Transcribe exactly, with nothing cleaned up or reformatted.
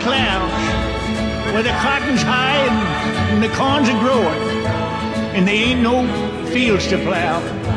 clouds, where the cotton's high and, and the corns are growing, and there ain't no fields to plow.